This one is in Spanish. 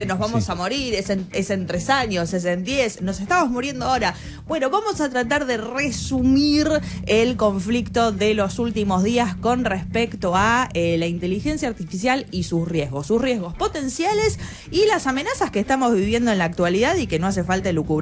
nos vamos a morir, es en 3 años, es en 10, nos estamos muriendo ahora. Bueno, vamos a tratar de resumir el conflicto de los últimos días con respecto a la inteligencia artificial y sus riesgos potenciales y las amenazas que estamos viviendo en la actualidad y que no hace falta elucubrar.